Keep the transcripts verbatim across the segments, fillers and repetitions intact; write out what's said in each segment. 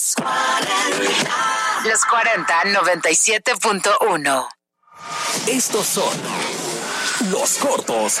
Los cuarenta, noventa y siete punto uno. Estos son los cortos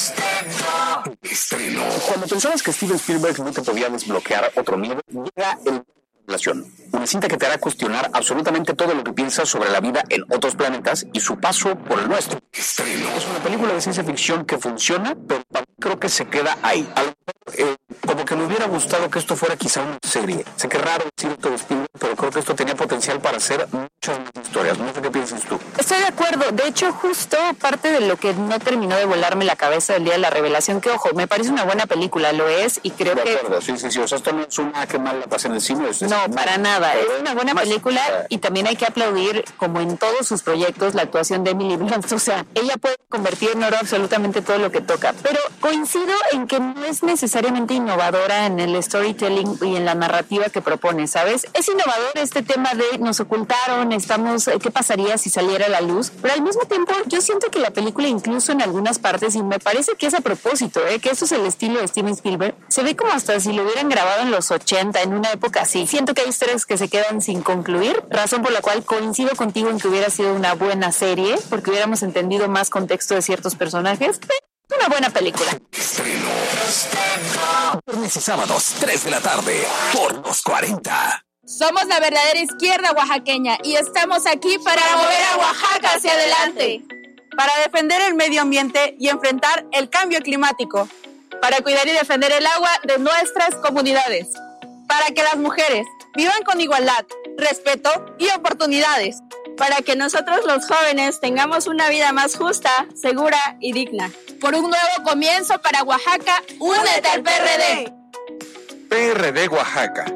estreno. Cuando pensabas que Steven Spielberg no te podía desbloquear otro miedo, llega el Relación, una cinta que te hará cuestionar absolutamente todo lo que piensas sobre la vida en otros planetas y su paso por el nuestro. Estreno. Es una película de ciencia ficción que funciona, pero creo que se queda ahí. A lo mejor, eh, como que me hubiera gustado que esto fuera quizá una serie. Sé que es raro decir esto de Spielberg, pero creo que esto tenía potencial para hacer muchas más historias. No sé qué piensas tú. Estoy de acuerdo. De hecho, justo parte de lo que no terminó de volarme la cabeza del día de la revelación, que ojo, me parece una buena película, lo es, y creo de que... acuerdo, sí, sí, sí. O sea, esto no es una que mal la pasé en el cine. Es, no, es para nada. Es una buena más, película uh, y también hay que aplaudir, como en todos sus proyectos, la actuación de Emily Blunt. O sea, ella puede convertir en oro absolutamente todo lo que toca. Pero coincido en que no es necesariamente innovadora en el storytelling y en la narrativa que propone, ¿sabes? Es innovador este tema de nos ocultaron, estamos, ¿qué pasaría si saliera a la luz? Pero al mismo tiempo yo siento que la película, incluso en algunas partes, y me parece que es a propósito, ¿eh? Que eso es el estilo de Steven Spielberg, se ve como hasta si lo hubieran grabado en los ochenta, en una época así. Siento que hay historias que se quedan sin concluir, razón por la cual coincido contigo en que hubiera sido una buena serie, porque hubiéramos entendido más contexto de ciertos personajes, pero una buena película. Estreno. Viernes y sábados, tres de la tarde, por los cuarenta. Somos la verdadera izquierda oaxaqueña y estamos aquí para mover a Oaxaca hacia adelante, para defender el medio ambiente y enfrentar el cambio climático, para cuidar y defender el agua de nuestras comunidades, para que las mujeres vivan con igualdad, respeto y oportunidades, para que nosotros los jóvenes tengamos una vida más justa, segura y digna. Por un nuevo comienzo para Oaxaca, únete al P R D. P R D Oaxaca.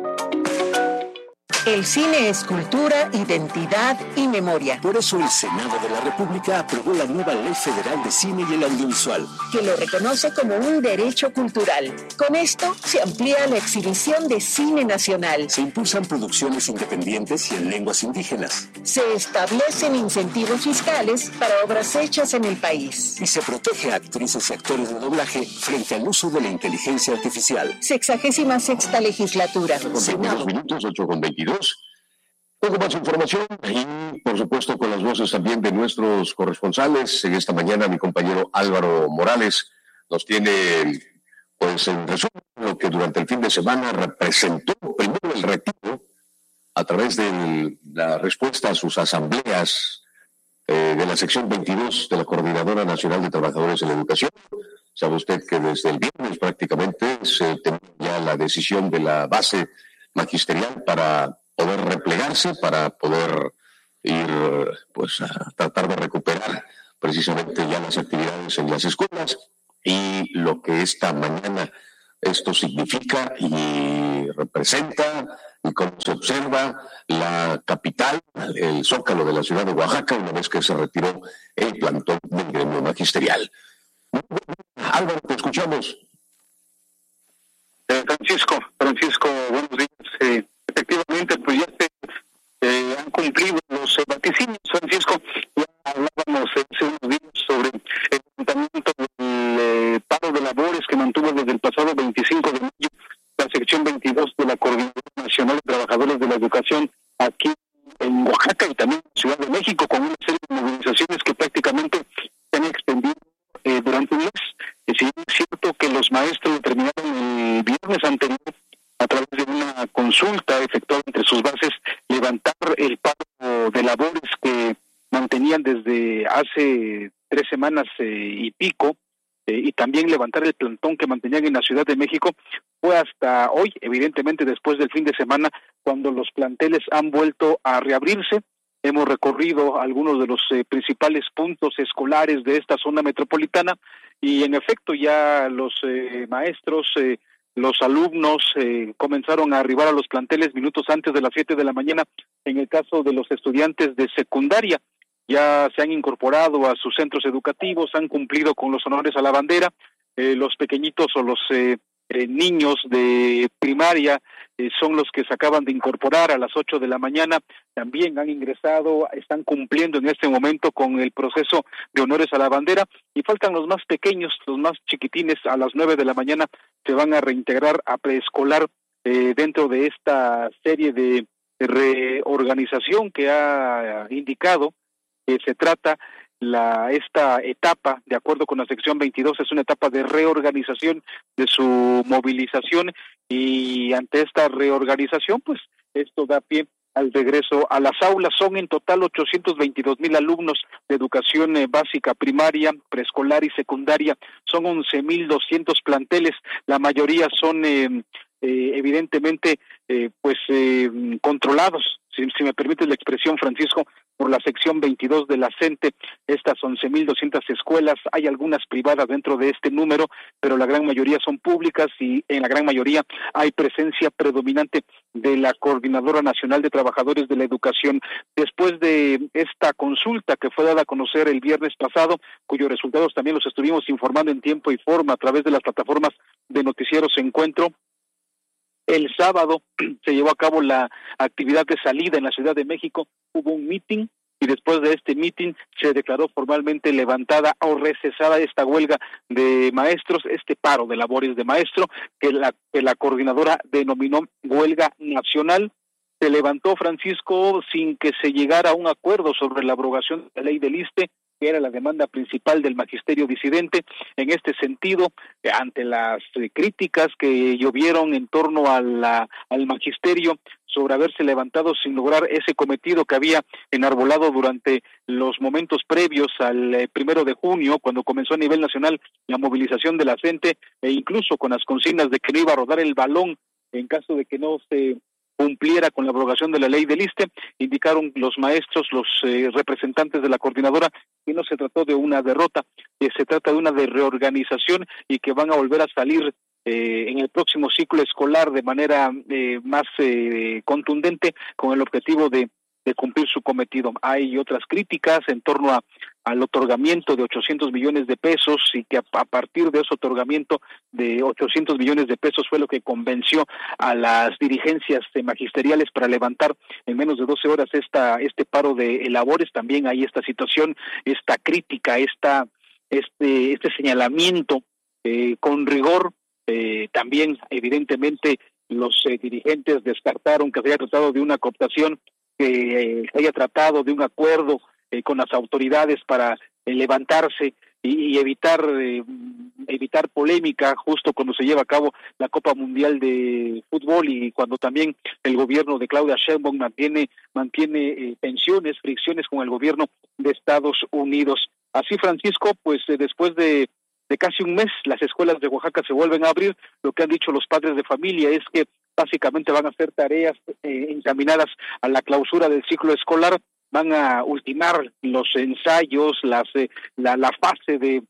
El cine es cultura, identidad y memoria. Por eso el Senado de la República aprobó la nueva Ley Federal de Cine y el Audiovisual, que lo reconoce como un derecho cultural. Con esto se amplía la exhibición de cine nacional. Se impulsan producciones independientes y en lenguas indígenas. Se establecen incentivos fiscales para obras hechas en el país. Y se protege a actrices y actores de doblaje frente al uso de la inteligencia artificial. Sexagésima sexta legislatura. Senado. Minutos, ocho con veintidós. Poco más información y, por supuesto, con las voces también de nuestros corresponsales. En esta mañana, mi compañero Álvaro Morales nos tiene, pues, en resumen, lo que durante el fin de semana representó primero el retiro a través de la respuesta a sus asambleas eh, de la sección veintidós de la Coordinadora Nacional de Trabajadores en la Educación. Sabe usted que desde el viernes prácticamente se tenía ya la decisión de la base magisterial para poder replegarse, para poder ir, pues, a tratar de recuperar precisamente ya las actividades en las escuelas y lo que esta mañana esto significa y representa y cómo se observa la capital, el zócalo de la ciudad de Oaxaca, una vez que se retiró el plantón del gremio magisterial. Álvaro, te escuchamos. Eh, Francisco, Francisco, buenos días. Eh, efectivamente, pues ya se eh, han cumplido los eh, vaticinios, Francisco. Ya hablábamos eh, hace unos días sobre el levantamiento del eh, paro de labores que mantuvo desde el pasado veinticinco de mayo la sección veintidós de la Coordinadora Nacional de Trabajadores de la Educación aquí en Oaxaca y también en Ciudad de México, con una serie de movilizaciones que prácticamente se han extendido eh, durante un mes. Eh, sí, es cierto que los maestros determinaron el viernes anterior, a través de una consulta efectuada entre sus bases, levantar el paro de labores que mantenían desde hace tres semanas eh, y pico, eh, y también levantar el plantón que mantenían en la Ciudad de México. Fue hasta hoy, evidentemente después del fin de semana, cuando los planteles han vuelto a reabrirse. Hemos recorrido algunos de los eh, principales puntos escolares de esta zona metropolitana y en efecto ya los eh, maestros, eh, los alumnos eh, comenzaron a arribar a los planteles minutos antes de las siete de la mañana. En el caso de los estudiantes de secundaria, ya se han incorporado a sus centros educativos, han cumplido con los honores a la bandera. Eh, los pequeñitos o los eh, eh, niños de primaria eh, son los que se acaban de incorporar a las ocho de la mañana, también han ingresado, están cumpliendo en este momento con el proceso de honores a la bandera, y faltan los más pequeños, los más chiquitines. A las nueve de la mañana se van a reintegrar a preescolar eh, dentro de esta serie de reorganización que ha indicado que se trata la esta etapa, de acuerdo con la sección veintidós, es una etapa de reorganización de su movilización, y ante esta reorganización, pues esto da pie al regreso a las aulas. Son en total ochocientos veintidós mil alumnos de educación eh, básica, primaria, preescolar y secundaria. Son once mil doscientos planteles, la mayoría son eh, eh, evidentemente eh, pues eh, controlados, si, si me permite la expresión, Francisco, por la sección veintidós de la CENTE. Estas once mil doscientas escuelas, hay algunas privadas dentro de este número, pero la gran mayoría son públicas, y en la gran mayoría hay presencia predominante de la Coordinadora Nacional de Trabajadores de la Educación. Después de esta consulta que fue dada a conocer el viernes pasado, cuyos resultados también los estuvimos informando en tiempo y forma a través de las plataformas de Noticieros Encuentro, el sábado se llevó a cabo la actividad de salida en la Ciudad de México. Hubo un meeting, y después de este meeting se declaró formalmente levantada o recesada esta huelga de maestros, este paro de labores de maestro, que la, que la coordinadora denominó huelga nacional. Se levantó, Francisco, sin que se llegara a un acuerdo sobre la abrogación de la ley del ISSSTE, que era la demanda principal del magisterio disidente. En este sentido, ante las eh, críticas que llovieron en torno a la, al magisterio sobre haberse levantado sin lograr ese cometido que había enarbolado durante los momentos previos al eh, primero de junio, cuando comenzó a nivel nacional la movilización de la CENTE, e incluso con las consignas de que no iba a rodar el balón en caso de que no se cumpliera con la abrogación de la ley del ISSSTE, indicaron los maestros, los eh, representantes de la coordinadora, que no se trató de una derrota, que se trata de una de reorganización, y que van a volver a salir eh, en el próximo ciclo escolar de manera eh, más eh, contundente, con el objetivo de, de cumplir su cometido. Hay otras críticas en torno a al otorgamiento de ochocientos millones de pesos, y que a, a partir de ese otorgamiento de ochocientos millones de pesos fue lo que convenció a las dirigencias magisteriales para levantar en menos de doce horas esta este paro de labores. También hay esta situación, esta crítica, esta este este señalamiento eh, con rigor. Eh, también, evidentemente, los eh, dirigentes descartaron que se haya tratado de una cooptación, que eh, se haya tratado de un acuerdo Eh, con las autoridades para eh, levantarse y, y evitar eh, evitar polémica justo cuando se lleva a cabo la Copa Mundial de Fútbol, y cuando también el gobierno de Claudia Sheinbaum mantiene mantiene eh, tensiones, fricciones con el gobierno de Estados Unidos. Así, Francisco, pues eh, después de de casi un mes, las escuelas de Oaxaca se vuelven a abrir. Lo que han dicho los padres de familia es que básicamente van a hacer tareas eh, encaminadas a la clausura del ciclo escolar. Van a ultimar los ensayos, las eh, la, la fase de,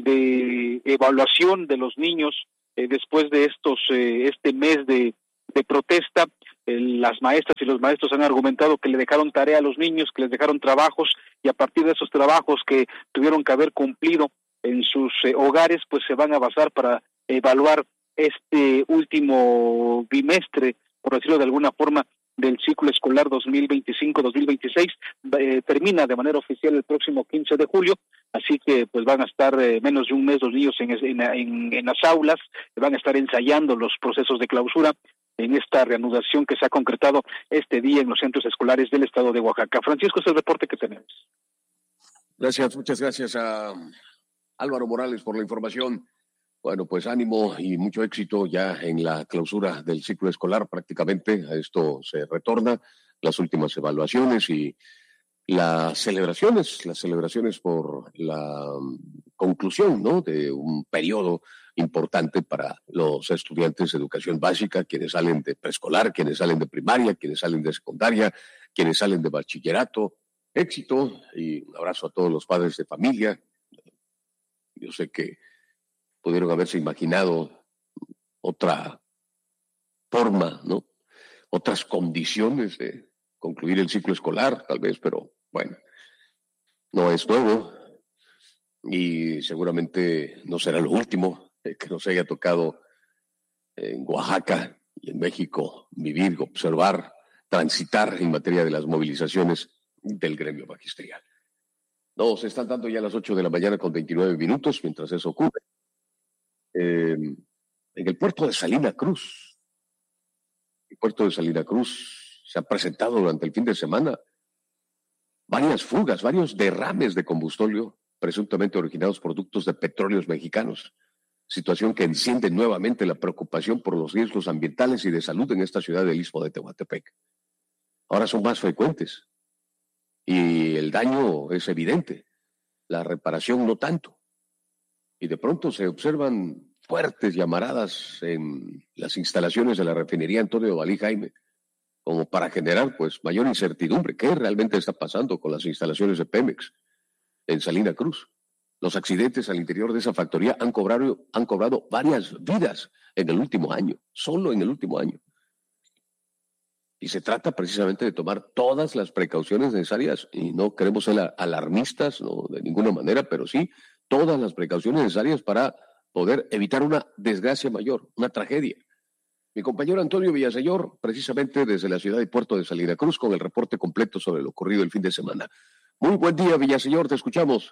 de evaluación de los niños eh, después de estos eh, este mes de, de protesta. Eh, las maestras y los maestros han argumentado que le dejaron tarea a los niños, que les dejaron trabajos, y a partir de esos trabajos que tuvieron que haber cumplido en sus eh, hogares, pues se van a basar para evaluar este último bimestre, por decirlo de alguna forma, del ciclo escolar dos mil veinticinco dos mil veintiséis. Eh, termina de manera oficial el próximo quince de julio, así que pues van a estar eh, menos de un mes los niños en, en, en, en las aulas, van a estar ensayando los procesos de clausura en esta reanudación que se ha concretado este día en los centros escolares del estado de Oaxaca. Francisco, es el reporte que tenemos. Gracias, muchas gracias a Álvaro Morales por la información. Bueno, pues ánimo y mucho éxito ya en la clausura del ciclo escolar. Prácticamente a esto se retorna, las últimas evaluaciones y las celebraciones, las celebraciones por la conclusión, ¿no?, de un periodo importante para los estudiantes de educación básica, quienes salen de preescolar, quienes salen de primaria, quienes salen de secundaria, quienes salen de bachillerato. Éxito y un abrazo a todos los padres de familia. Yo sé que pudieron haberse imaginado otra forma, ¿no?, otras condiciones de concluir el ciclo escolar, tal vez, pero bueno, no es nuevo y seguramente no será lo último eh, que nos haya tocado en Oaxaca y en México vivir, observar, transitar en materia de las movilizaciones del gremio magisterial. Nos están dando ya las ocho de la mañana con veintinueve minutos, mientras eso ocurre. Eh, en el puerto de Salina Cruz, el puerto de Salina Cruz se ha presentado durante el fin de semana varias fugas, varios derrames de combustible presuntamente originados por ductos de petróleos mexicanos, situación que enciende nuevamente la preocupación por los riesgos ambientales y de salud en esta ciudad del Istmo de Tehuantepec. Ahora son más frecuentes y el daño es evidente, la reparación no tanto. Y de pronto se observan fuertes llamaradas en las instalaciones de la refinería Antonio Dovalí Jaime, como para generar pues mayor incertidumbre. ¿Qué realmente está pasando con las instalaciones de Pemex en Salina Cruz? Los accidentes al interior de esa factoría han cobrado, han cobrado varias vidas en el último año, solo en el último año. Y se trata precisamente de tomar todas las precauciones necesarias, y no queremos ser alarmistas, no de ninguna manera, pero sí todas las precauciones necesarias para poder evitar una desgracia mayor, una tragedia. Mi compañero Antonio Villaseñor, precisamente desde la ciudad y puerto de Salina Cruz, con el reporte completo sobre lo ocurrido el fin de semana. Muy buen día, Villaseñor, te escuchamos.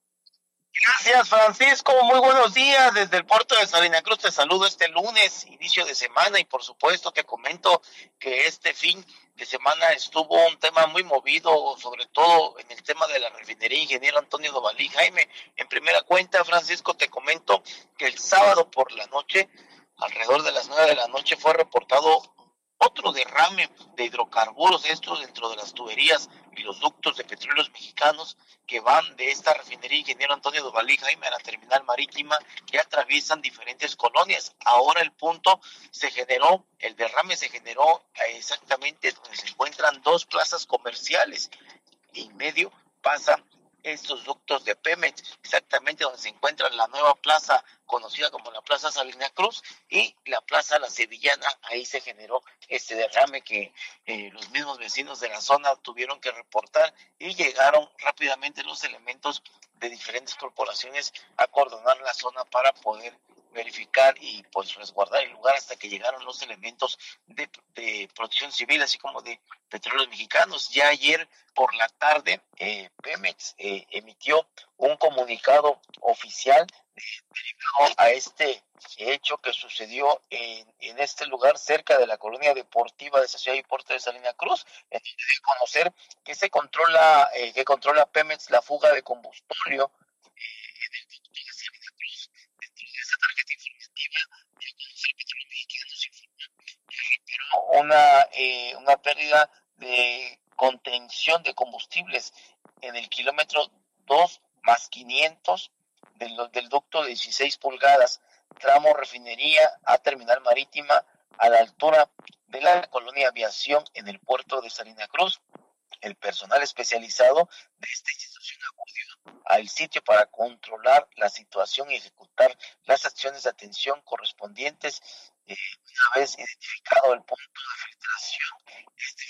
Gracias, Francisco. Muy buenos días desde el puerto de Salina Cruz. Te saludo este lunes, inicio de semana, y por supuesto te comento que este fin de semana estuvo un tema muy movido, sobre todo en el tema de la refinería Ingeniero Antonio Dovalí Jaime. En primera cuenta, Francisco, te comento que el sábado por la noche, alrededor de las nueve de la noche, fue reportado otro derrame de hidrocarburos, esto dentro de las tuberías y los ductos de petróleos mexicanos que van de esta refinería Ingeniero Antonio Dovalí Jaime a la terminal marítima, que atraviesan diferentes colonias. Ahora el punto se generó, el derrame se generó exactamente donde se encuentran dos plazas comerciales, y en medio pasan estos ductos de Pemex, exactamente donde se encuentra la nueva plaza conocida como la Plaza Salina Cruz y la Plaza La Sevillana. Ahí se generó este derrame que eh, los mismos vecinos de la zona tuvieron que reportar, y llegaron rápidamente los elementos de diferentes corporaciones a acordonar la zona para poder verificar y pues resguardar el lugar, hasta que llegaron los elementos de, de protección civil, así como de petróleos mexicanos. Ya ayer por la tarde eh, Pemex eh, emitió un comunicado oficial derivado a este hecho que sucedió en, en este lugar cerca de la colonia deportiva de esa ciudad y puerto de Salina Cruz, en donde de conocer que se controla, eh, que controla Pemex la fuga de combustible eh, en el ducto de Salina Cruz. Dentro de esa tarjeta informativa, el Consejo Petróleo Mexicano se informó que registró una, eh, una pérdida de contención de combustibles en el kilómetro dos más quinientos del, del ducto de dieciséis pulgadas, tramo refinería a terminal marítima, a la altura de la colonia Aviación en el puerto de Salina Cruz. El personal especializado de esta institución acudió al sitio para controlar la situación y ejecutar las acciones de atención correspondientes. Eh, una vez identificado el punto de filtración, este